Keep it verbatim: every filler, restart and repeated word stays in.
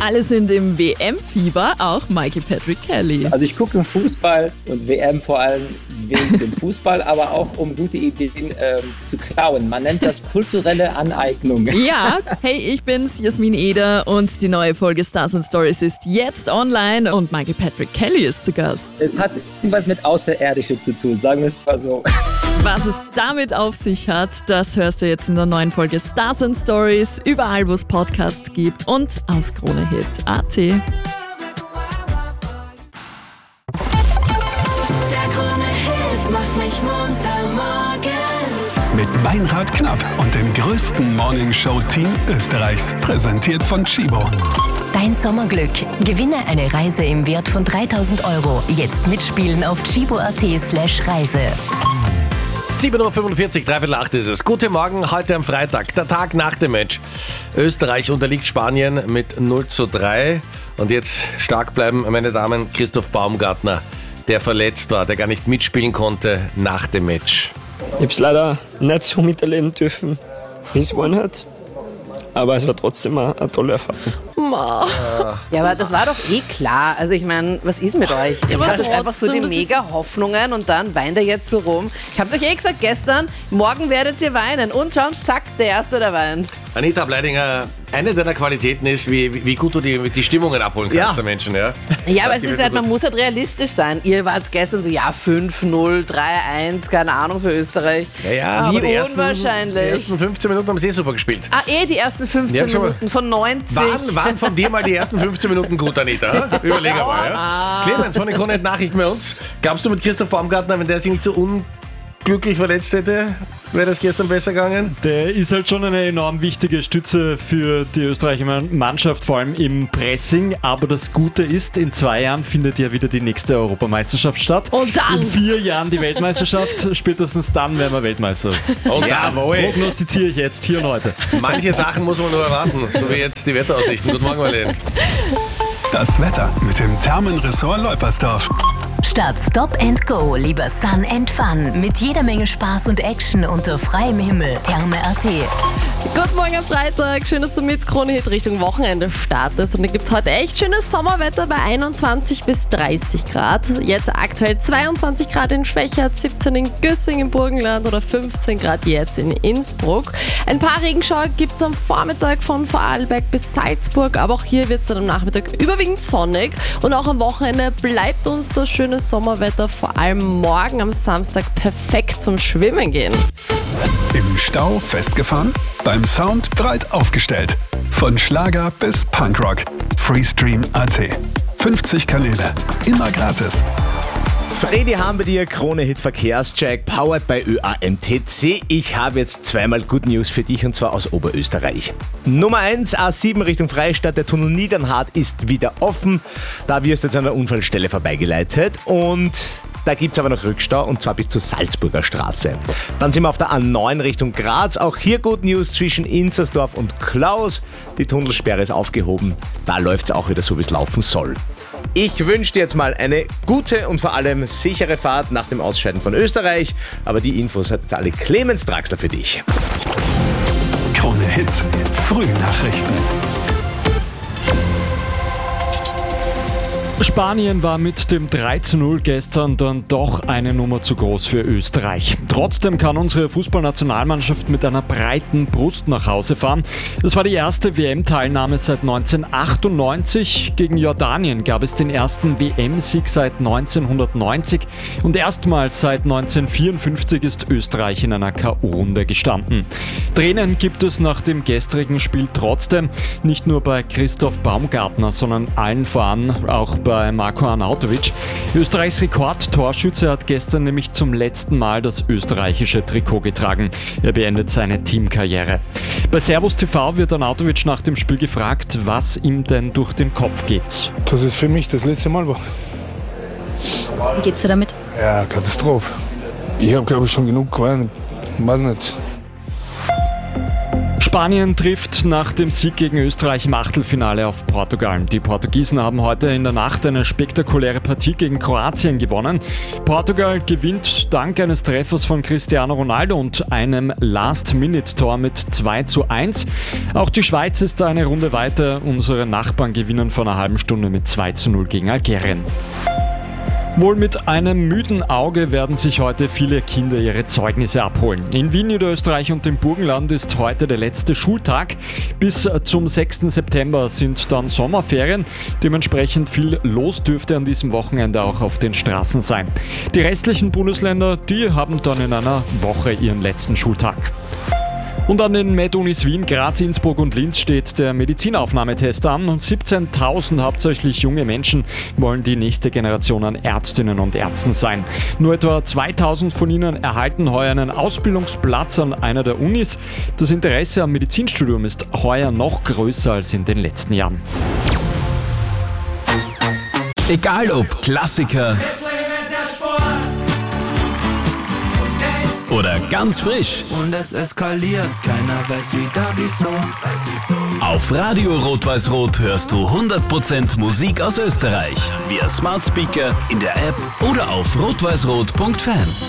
Alle sind im W M-Fieber, auch Mikey Patrick Kelly. Also ich gucke Fußball und W M vor allem wegen dem Fußball, aber auch um gute Ideen ähm, zu klauen. Man nennt das kulturelle Aneignung. Ja, hey, ich bin's, Jasmin Eder, und die neue Folge Stars and Stories ist jetzt online und Mikey Patrick Kelly ist zu Gast. Es hat irgendwas mit Außerirdische zu tun, sagen wir es mal so. Was es damit auf sich hat, das hörst du jetzt in der neuen Folge Stars and Stories, überall wo es Podcasts gibt und auf Kronehit punkt a t. Mach mich munter morgen. Mit Meinrad Knapp und dem größten Morningshow-Team Österreichs. Präsentiert von Chibo. Dein Sommerglück. Gewinne eine Reise im Wert von dreitausend Euro. Jetzt mitspielen auf chibo punkt a t slash Reise. sieben Uhr fünfundvierzig, dreiviertel acht ist es. Guten Morgen, heute am Freitag, der Tag nach dem Match. Österreich unterliegt Spanien mit null zu drei. Und jetzt stark bleiben, meine Damen, Christoph Baumgartner, der verletzt war, der gar nicht mitspielen konnte nach dem Match. Ich habe es leider nicht so miterleben dürfen, wie es geworden hat. Aber es war trotzdem eine, eine tolle Erfahrung. Ja, aber das war doch eh klar. Also ich meine, was ist mit euch? Ihr aber hattet einfach so die trotzdem, das mega Hoffnungen und dann weint er jetzt so rum. Ich hab's euch eh gesagt gestern, morgen werdet ihr weinen. Und schon, zack, der Erste, der weint. Anita Bleidinger, eine deiner Qualitäten ist, wie, wie gut du die, die Stimmungen abholen kannst Ja. der Menschen. Ja, Ja, aber Das es ist gefällt halt, mir man gut. muss halt realistisch sein. Ihr wart gestern so, ja, fünf null, drei eins, keine Ahnung für Österreich. Ja, ja, Wie aber die ersten, unwahrscheinlich. die ersten fünfzehn Minuten haben sie eh super gespielt. Ah, eh die ersten fünfzehn Ja, schon mal. Minuten von neunzig. Waren, waren von dir mal die ersten fünfzehn Minuten gut, Anita? Überleg einmal. Ja? Clemens von den Kronehit Nachrichten bei uns. Glaubst du mit Christoph Baumgartner, wenn der sich nicht so unglücklich verletzt hätte, wäre das gestern besser gegangen? Der ist halt schon eine enorm wichtige Stütze für die österreichische Mannschaft, vor allem im Pressing. Aber das Gute ist, in zwei Jahren findet ja wieder die nächste Europameisterschaft statt. Und dann? In vier Jahren die Weltmeisterschaft. Spätestens dann werden wir Weltmeister. Und jawohl. Prognostiziere ich jetzt hier und heute. Manche Sachen muss man nur erwarten, so wie jetzt die Wetteraussichten. Guten Morgen, Marlene. Das Wetter mit dem Thermenressort Leupersdorf. Statt Stop and Go lieber Sun and Fun. Mit jeder Menge Spaß und Action unter freiem Himmel. Therme punkt a t. Guten Morgen am Freitag, schön, dass du mit Kronehit Richtung Wochenende startest. Und da gibt es heute echt schönes Sommerwetter bei einundzwanzig bis dreißig Grad. Jetzt aktuell zweiundzwanzig Grad in Schwächert, siebzehn in Güssing im Burgenland oder fünfzehn Grad jetzt in Innsbruck. Ein paar Regenschauer gibt es am Vormittag von Vorarlberg bis Salzburg, aber auch hier wird es dann am Nachmittag überwiegend sonnig. Und auch am Wochenende bleibt uns das schöne Sommerwetter, vor allem morgen am Samstag perfekt zum Schwimmen gehen. Im Stau festgefahren? Beim Sound breit aufgestellt. Von Schlager bis Punkrock. Freestream punkt a t. fünfzig Kanäle. Immer gratis. Fredi haben wir dir, Kronehit Verkehrscheck, powered by Ö A M T C. Ich habe jetzt zweimal Good News für dich und zwar aus Oberösterreich. Nummer eins, A sieben Richtung Freistadt, der Tunnel Niedernhart ist wieder offen. Da wirst du jetzt an der Unfallstelle vorbeigeleitet und da gibt es aber noch Rückstau und zwar bis zur Salzburger Straße. Dann sind wir auf der A neun Richtung Graz. Auch hier Good News zwischen Inzersdorf und Klaus. Die Tunnelsperre ist aufgehoben. Da läuft es auch wieder so, wie es laufen soll. Ich wünsche dir jetzt mal eine gute und vor allem sichere Fahrt nach dem Ausscheiden von Österreich. Aber die Infos hat jetzt alle Clemens Draxler für dich. Kronehit Frühnachrichten. Spanien war mit dem drei zu null gestern dann doch eine Nummer zu groß für Österreich. Trotzdem kann unsere Fußballnationalmannschaft mit einer breiten Brust nach Hause fahren. Das war die erste W M-Teilnahme seit neunzehnhundertachtundneunzig. Gegen Jordanien gab es den ersten W M-Sieg seit neunzehnhundertneunzig und erstmals seit neunzehnhundertvierundfünfzig ist Österreich in einer K O-Runde gestanden. Tränen gibt es nach dem gestrigen Spiel trotzdem, nicht nur bei Christoph Baumgartner, sondern allen voran auch bei Marko Arnautovic. Österreichs Rekordtorschütze hat gestern nämlich zum letzten Mal das österreichische Trikot getragen. Er beendet seine Teamkarriere. Bei Servus T V wird Arnautovic nach dem Spiel gefragt, was ihm denn durch den Kopf geht. Dass es für mich das letzte Mal war. Wie geht's dir damit? Ja, Katastrophe. Ich habe, glaube ich, schon genug geweint. Weiß nicht. Spanien trifft nach dem Sieg gegen Österreich im Achtelfinale auf Portugal. Die Portugiesen haben heute in der Nacht eine spektakuläre Partie gegen Kroatien gewonnen. Portugal gewinnt dank eines Treffers von Cristiano Ronaldo und einem Last-Minute-Tor mit zwei zu eins. Auch die Schweiz ist da eine Runde weiter. Unsere Nachbarn gewinnen vor einer halben Stunde mit zwei zu null gegen Algerien. Wohl mit einem müden Auge werden sich heute viele Kinder ihre Zeugnisse abholen. In Wien, Niederösterreich und im Burgenland ist heute der letzte Schultag. Bis zum sechsten September sind dann Sommerferien. Dementsprechend viel los dürfte an diesem Wochenende auch auf den Straßen sein. Die restlichen Bundesländer, die haben dann in einer Woche ihren letzten Schultag. Und an den Med-Unis Wien, Graz, Innsbruck und Linz steht der Medizinaufnahmetest an und siebzehntausend hauptsächlich junge Menschen wollen die nächste Generation an Ärztinnen und Ärzten sein. Nur etwa zweitausend von ihnen erhalten heuer einen Ausbildungsplatz an einer der Unis. Das Interesse am Medizinstudium ist heuer noch größer als in den letzten Jahren. Egal ob Klassiker oder ganz frisch. Und es eskaliert, keiner weiß wieder wieso. Auf Radio Rot-Weiß-Rot hörst du hundert Prozent Musik aus Österreich. Via Smart Speaker, in der App oder auf rot weiß rot punkt fan.